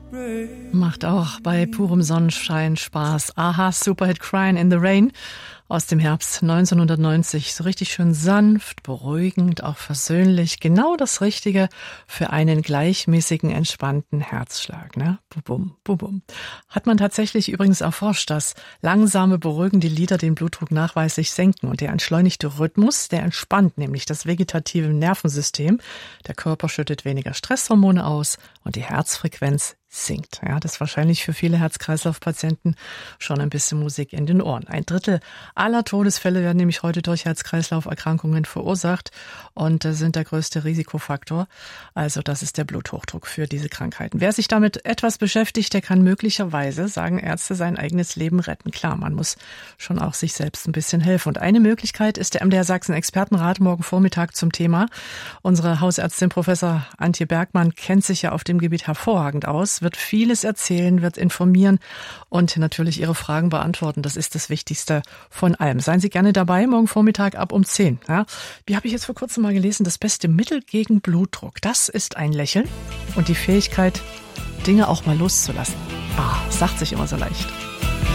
Macht auch bei purem Sonnenschein Spaß. Aha, Superhit Crying in the Rain aus dem Herbst 1990. So richtig schön sanft, beruhigend, auch versöhnlich. Genau das Richtige für einen gleichmäßigen, entspannten Herzschlag. Ne? Bubum, bubum. Hat man tatsächlich übrigens erforscht, dass langsame, beruhigende Lieder den Blutdruck nachweislich senken. Und der entschleunigte Rhythmus, der entspannt nämlich das vegetative Nervensystem. Der Körper schüttet weniger Stresshormone aus und die Herzfrequenz sinkt. Ja, das ist wahrscheinlich für viele Herz-Kreislauf-Patienten schon ein bisschen Musik in den Ohren. 1/3 aller Todesfälle werden nämlich heute durch Herz-Kreislauf-Erkrankungen verursacht und sind der größte Risikofaktor. Also das ist der Bluthochdruck für diese Krankheiten. Wer sich damit etwas beschäftigt, der kann möglicherweise, sagen Ärzte, sein eigenes Leben retten. Klar, man muss schon auch sich selbst ein bisschen helfen. Und eine Möglichkeit ist der MDR Sachsen Expertenrat morgen Vormittag zum Thema. Unsere Hausärztin Professor Antje Bergmann kennt sich ja auf dem Gebiet hervorragend aus, wird vieles erzählen, wird informieren und natürlich Ihre Fragen beantworten. Das ist das Wichtigste von allem. Seien Sie gerne dabei, morgen Vormittag ab um 10. Ja, wie habe ich jetzt vor kurzem mal gelesen, das beste Mittel gegen Blutdruck, das ist ein Lächeln und die Fähigkeit, Dinge auch mal loszulassen. Sagt sich immer so leicht.